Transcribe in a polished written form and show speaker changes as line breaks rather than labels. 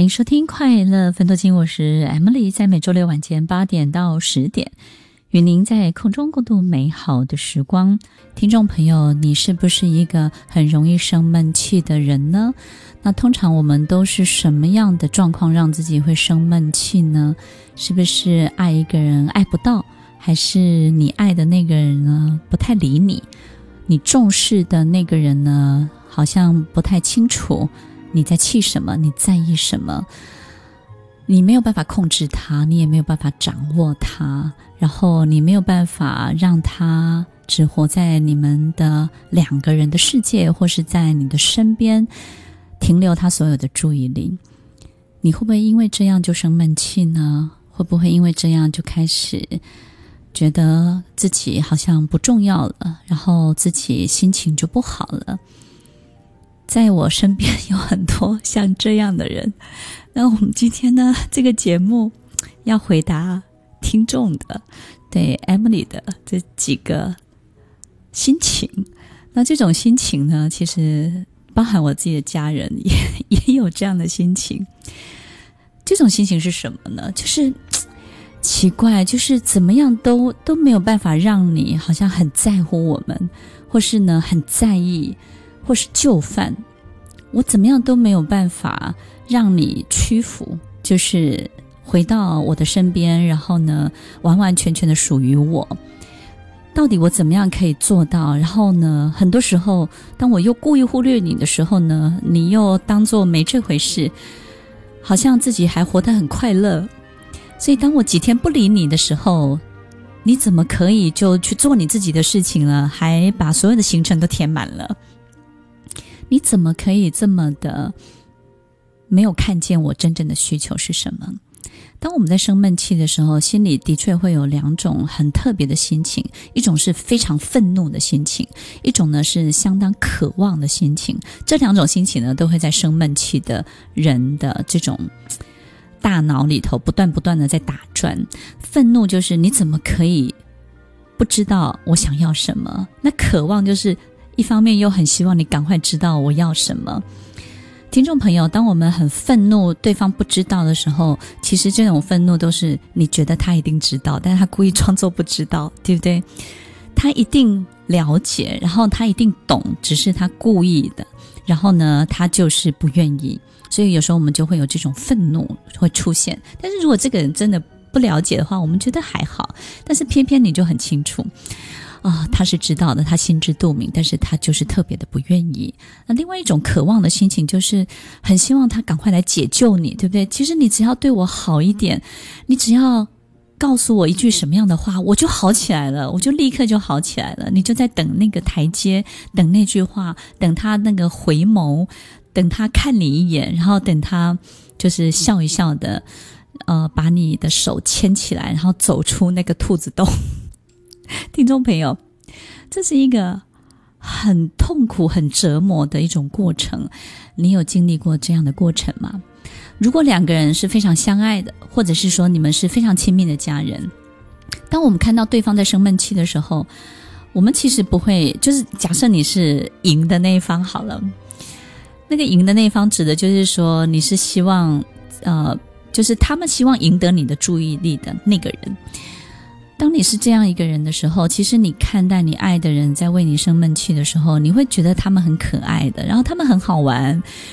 迎收听快乐分多金，我是 Emily， 在每周六晚间8点到10点与您在空中共度美好的时光。听众朋友，你是不是一个很容易生闷气的人呢？那通常我们都是什么样的状况让自己会生闷气呢？是不是爱一个人爱不到，还是你爱的那个人呢不太理你，你重视的那个人呢好像不太清楚你在气什么，你在意什么，你没有办法控制他，你也没有办法掌握他，然后你没有办法让他只活在你们的两个人的世界，或是在你的身边停留他所有的注意力。你会不会因为这样就生闷气呢？会不会因为这样就开始觉得自己好像不重要了，然后自己心情就不好了？在我身边有很多像这样的人。那我们今天呢，这个节目要回答听众的，对 Emily 的这几个心情。那这种心情呢，其实包含我自己的家人也有这样的心情。这种心情是什么呢？就是奇怪，就是怎么样都没有办法让你好像很在乎我们，或是呢很在意，或是就范，我怎么样都没有办法让你屈服，就是回到我的身边，然后呢完完全全的属于我。到底我怎么样可以做到？然后呢很多时候当我又故意忽略你的时候呢，你又当作没这回事，好像自己还活得很快乐。所以当我几天不理你的时候，你怎么可以就去做你自己的事情了，还把所有的行程都填满了？你怎么可以这么的没有看见我真正的需求是什么？当我们在生闷气的时候，心里的确会有两种很特别的心情，一种是非常愤怒的心情，一种呢是相当渴望的心情。这两种心情呢，都会在生闷气的人的这种大脑里头不断的在打转。愤怒就是你怎么可以不知道我想要什么？那渴望就是一方面又很希望你赶快知道我要什么。听众朋友，当我们很愤怒对方不知道的时候，其实这种愤怒都是你觉得他一定知道，但是他故意装作不知道，对不对？他一定了解，然后他一定懂，只是他故意的，然后呢他就是不愿意。所以有时候我们就会有这种愤怒会出现。但是如果这个人真的不了解的话，我们觉得还好，但是偏偏你就很清楚他是知道的，他心知肚明，但是他就是特别的不愿意。那另外一种渴望的心情就是很希望他赶快来解救你，对不对？其实你只要对我好一点，你只要告诉我一句什么样的话，我就好起来了，我就立刻就好起来了。你就在等那个台阶，等那句话，等他那个回眸，等他看你一眼，然后等他就是笑一笑的把你的手牵起来，然后走出那个兔子洞。听众朋友，这是一个很痛苦很折磨的一种过程，你有经历过这样的过程吗？如果两个人是非常相爱的，或者是说你们是非常亲密的家人，当我们看到对方在生闷气的时候，我们其实不会，就是假设你是赢的那一方好了，那个赢的那一方指的就是说你是希望就是他们希望赢得你的注意力的那个人。当你是这样一个人的时候，其实你看待你爱的人在为你生闷气的时候，你会觉得他们很可爱的，然后他们很好玩，